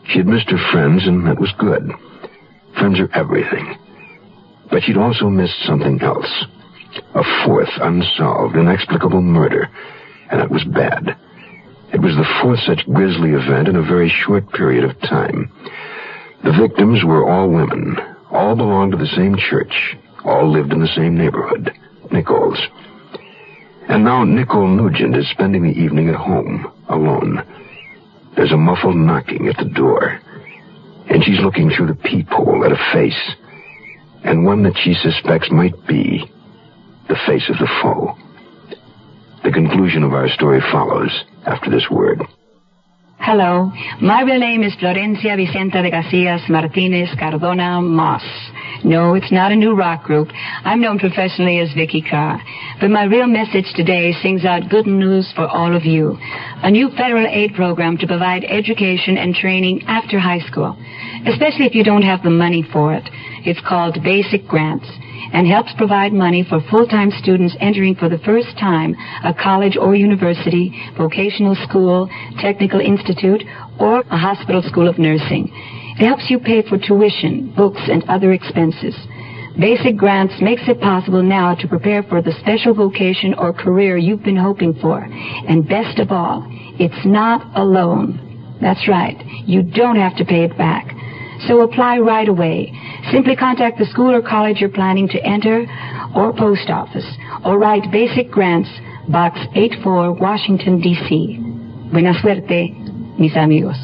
She had missed her friends, and that was good. Friends are everything. But she'd also missed something else. A fourth unsolved, inexplicable murder, and that was bad. It was the fourth such grisly event in a very short period of time. The victims were all women, all belonged to the same church, all lived in the same neighborhood, Nichols. And now Nicole Nugent is spending the evening at home, alone. There's a muffled knocking at the door, and she's looking through the peephole at a face, and one that she suspects might be the face of the foe. The conclusion of our story follows after this word. Hello, my real name is Florencia Vicenta de Casillas Martinez Cardona Moss. No, it's not a new rock group. I'm known professionally as Vicky Carr. But my real message today sings out good news for all of you. A new federal aid program to provide education and training after high school, especially if you don't have the money for it. It's called Basic Grants, and helps provide money for full-time students entering for the first time a college or university, vocational school, technical institute, or a hospital school of nursing. It helps you pay for tuition, books, and other expenses. Basic Grants makes it possible now to prepare for the special vocation or career you've been hoping for. And best of all, it's not a loan. That's right. You don't have to pay it back. So apply right away. Simply contact the school or college you're planning to enter, or post office, or write Basic Grants, Box 84, Washington, D.C. Buena suerte, mis amigos.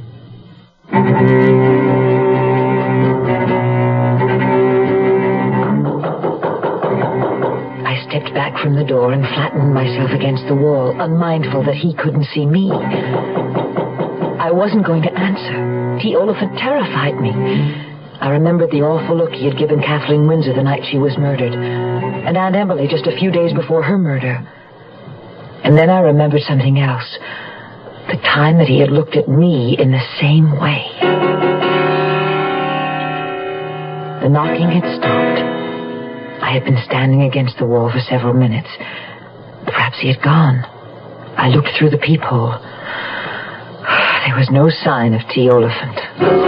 I stepped back from the door and flattened myself against the wall, unmindful that he couldn't see me. I wasn't going to answer. T. Oliphant terrified me. I remembered the awful look he had given Kathleen Windsor the night she was murdered, and Aunt Emily just a few days before her murder. And then I remembered something else. The time that he had looked at me in the same way. The knocking had stopped. I had been standing against the wall for several minutes. Perhaps he had gone. I looked through the peephole. There was no sign of T. Oliphant.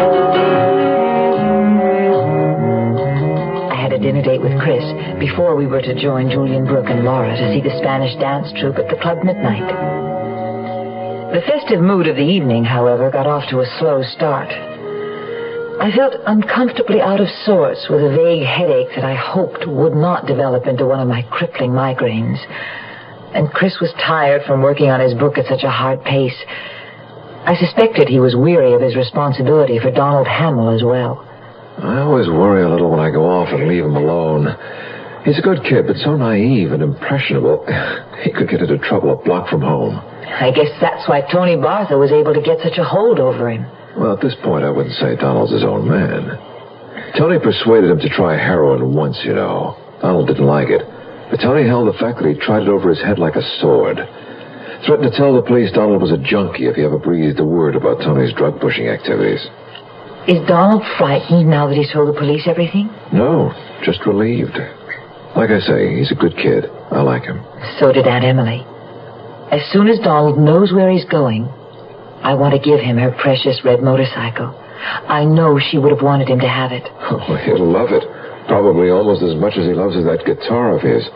I had a dinner date with Chris before we were to join Julian Brooke and Laura to see the Spanish dance troupe at the Club Midnight. The festive mood of the evening, however, got off to a slow start. I felt uncomfortably out of sorts with a vague headache that I hoped would not develop into one of my crippling migraines. And Chris was tired from working on his book at such a hard pace. I suspected he was weary of his responsibility for Donald Hamill as well. I always worry a little when I go off and leave him alone. He's a good kid, but so naive and impressionable. He could get into trouble a block from home. I guess that's why Tony Bartha was able to get such a hold over him. Well, at this point, I wouldn't say Donald's his own man. Tony persuaded him to try heroin once, you know. Donald didn't like it. But Tony held the fact that he tried it over his head like a sword. Threatened to tell the police Donald was a junkie if he ever breathed a word about Tony's drug-pushing activities. Is Donald frightened now that he's told the police everything? No, just relieved. Like I say, he's a good kid. I like him. So did Aunt Emily. As soon as Donald knows where he's going, I want to give him her precious red motorcycle. I know she would have wanted him to have it. Oh, he'll love it. Probably almost as much as he loves that guitar of his.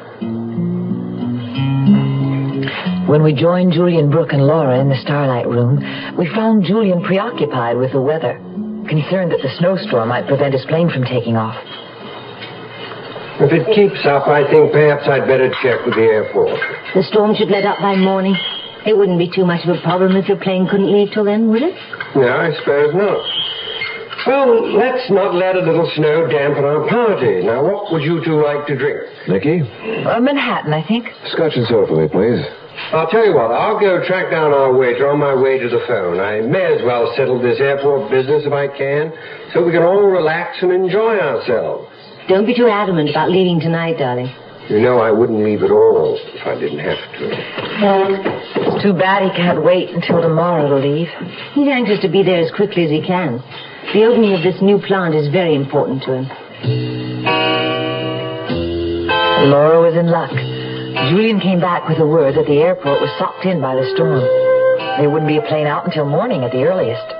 When we joined Julian Brooke and Laura in the Starlight Room, we found Julian preoccupied with the weather, concerned that the snowstorm might prevent his plane from taking off. If it keeps up, I think perhaps I'd better check with the airport. The storm should let up by morning. It wouldn't be too much of a problem if your plane couldn't leave till then, would it? No, I suppose not. Well, let's not let a little snow dampen our party. Now, what would you two like to drink? Nicky? Manhattan, I think. Scotch and soda for me, please. I'll tell you what, I'll go track down our waiter on my way to the phone. I may as well settle this airport business if I can, so we can all relax and enjoy ourselves. Don't be too adamant about leaving tonight, darling. You know I wouldn't leave at all if I didn't have to. It's too bad he can't wait until tomorrow to leave. He's anxious to be there as quickly as he can. The opening of this new plant is very important to him. Laura was in luck. Julian came back with the word that the airport was socked in by the storm. There wouldn't be a plane out until morning at the earliest.